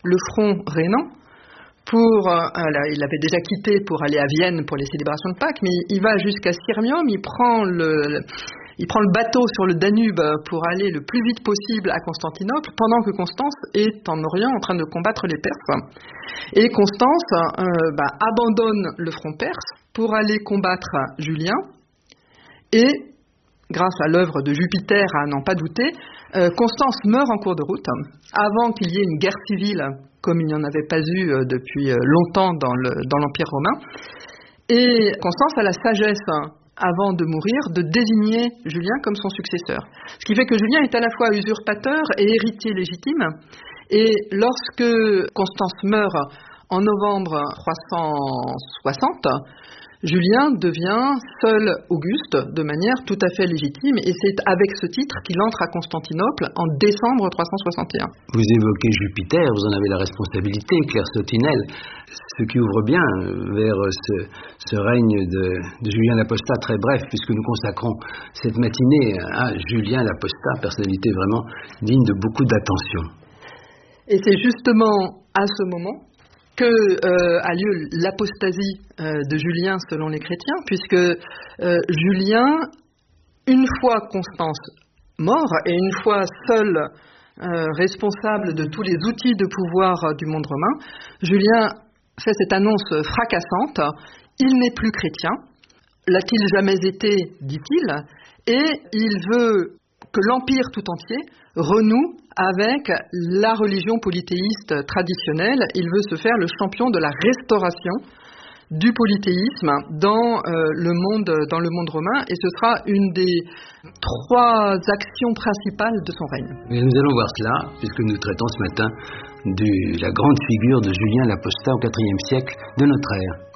le front rhénan. Il avait déjà quitté pour aller à Vienne pour les célébrations de Pâques, mais il va jusqu'à Sirmium, il prend le bateau sur le Danube pour aller le plus vite possible à Constantinople, pendant que Constance est en Orient en train de combattre les Perses. Et Constance abandonne le front perse pour aller combattre Julien, et grâce à l'œuvre de Jupiter, à n'en pas douter, Constance meurt en cours de route, avant qu'il y ait une guerre civile, comme il n'y en avait pas eu depuis longtemps dans l'Empire romain. Et Constance a la sagesse, avant de mourir, de désigner Julien comme son successeur. Ce qui fait que Julien est à la fois usurpateur et héritier légitime. Et lorsque Constance meurt en novembre 360, Julien devient seul Auguste de manière tout à fait légitime, et c'est avec ce titre qu'il entre à Constantinople en décembre 361. Vous évoquez Jupiter, vous en avez la responsabilité, Claire Sautinel, ce qui ouvre bien vers ce règne de Julien l'Apostat, très bref, puisque nous consacrons cette matinée à Julien l'Apostat, personnalité vraiment digne de beaucoup d'attention. Et c'est justement à ce moment que a lieu l'apostasie de Julien selon les chrétiens, puisque Julien, une fois Constance mort et une fois seul responsable de tous les outils de pouvoir du monde romain, Julien fait cette annonce fracassante: il n'est plus chrétien, l'a-t-il jamais été, dit-il, et il veut que l'Empire tout entier renoue avec la religion polythéiste traditionnelle. Il veut se faire le champion de la restauration du polythéisme dans le monde romain, et ce sera une des 3 actions principales de son règne. Et nous allons voir cela, puisque nous traitons ce matin de la grande figure de Julien l'Apostat au IVe siècle de notre ère.